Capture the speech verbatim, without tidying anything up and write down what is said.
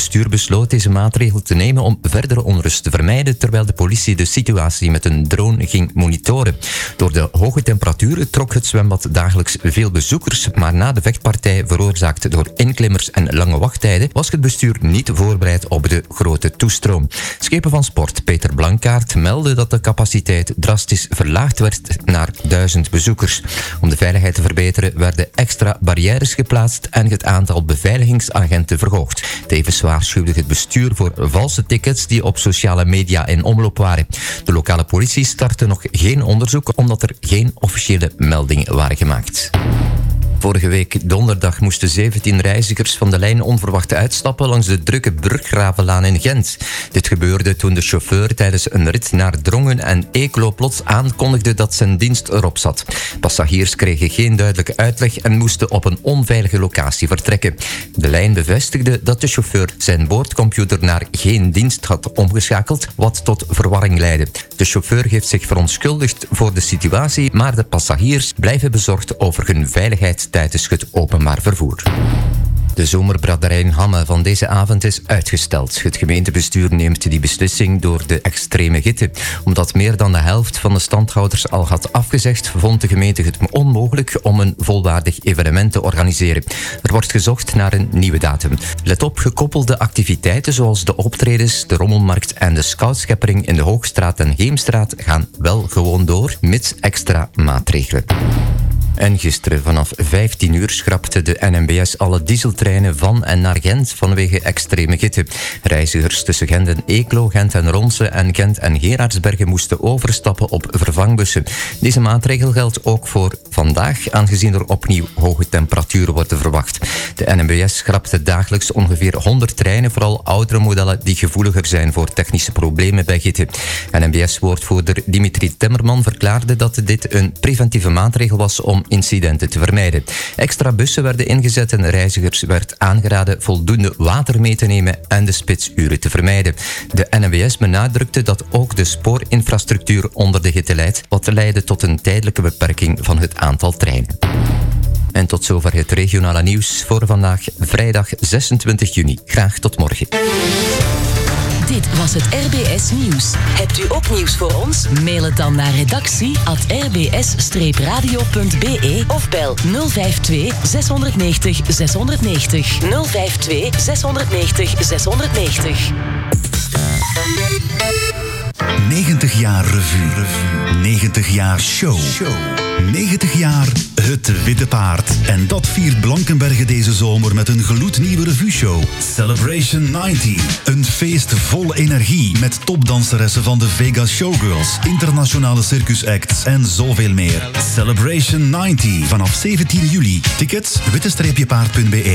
bestuur besloot deze maatregel te nemen om verdere onrust te vermijden, terwijl de politie de situatie met een drone ging monitoren. Door de hoge temperaturen trok het zwembad dagelijks veel bezoekers, maar na de vechtpartij veroorzaakt door inklimmers en lange wachttijden was het bestuur niet voorbereid op de grote toestroom. Schepen van Sport Peter Blankaart meldde dat de capaciteit drastisch verlaagd werd naar duizend bezoekers. Om de veiligheid te verbeteren werden extra barrières geplaatst en het aantal beveiligingsagenten verhoogd. Tevens waarschuwde het bestuur voor valse tickets die op sociale media in omloop waren. De lokale politie startte nog geen onderzoek omdat er geen officiële meldingen waren gemaakt. Vorige week donderdag moesten zeventien reizigers van de lijn onverwacht uitstappen langs de drukke Burggravenlaan in Gent. Dit gebeurde toen de chauffeur tijdens een rit naar Drongen en Eeklo plots aankondigde dat zijn dienst erop zat. Passagiers kregen geen duidelijke uitleg en moesten op een onveilige locatie vertrekken. De lijn bevestigde dat de chauffeur zijn boordcomputer naar geen dienst had omgeschakeld, wat tot verwarring leidde. De chauffeur heeft zich verontschuldigd voor de situatie, maar de passagiers blijven bezorgd over hun veiligheid tijdens het openbaar vervoer. De zomerbraderij in Hamme van deze avond is uitgesteld. Het gemeentebestuur neemt die beslissing door de extreme hitte. Omdat meer dan de helft van de standhouders al had afgezegd, vond de gemeente het onmogelijk om een volwaardig evenement te organiseren. Er wordt gezocht naar een nieuwe datum. Let op, gekoppelde activiteiten zoals de optredens, de rommelmarkt en de scoutscheppering in de Hoogstraat en Heemstraat gaan wel gewoon door, mits extra maatregelen. En gisteren vanaf vijftien uur schrapte de N M B S alle dieseltreinen van en naar Gent vanwege extreme hitte. Reizigers tussen Gent en Eeklo, Gent en Ronse en Gent en Gerardsbergen moesten overstappen op vervangbussen. Deze maatregel geldt ook voor vandaag, aangezien er opnieuw hoge temperaturen worden verwacht. De N M B S schrapte dagelijks ongeveer honderd treinen, vooral oudere modellen die gevoeliger zijn voor technische problemen bij hitte. N M B S-woordvoerder Dimitri Timmerman verklaarde dat dit een preventieve maatregel was om incidenten te vermijden. Extra bussen werden ingezet en reizigers werd aangeraden voldoende water mee te nemen en de spitsuren te vermijden. De N M B S benadrukte dat ook de spoorinfrastructuur onder de hitte leidt, wat leidde tot een tijdelijke beperking van het aantal treinen. En tot zover het regionale nieuws voor vandaag, vrijdag zesentwintig juni. Graag tot morgen. Dit was het R B S Nieuws. Hebt u ook nieuws voor ons? Mail het dan naar redactie at r b s radio punt b e of bel nul vijf twee zes negen negen zes negen negen. nul vijf twee zes negen negen zes negen negen. negentig jaar revue. negentig jaar show. negentig jaar Het Witte Paard. En dat viert Blankenberge deze zomer met een gloednieuwe revue-show. Celebration negentig. Een feest vol energie met topdanseressen van de Vegas Showgirls, internationale circusacts en zoveel meer. Celebration negentig. Vanaf zeventien juli. Tickets witte paard punt b e.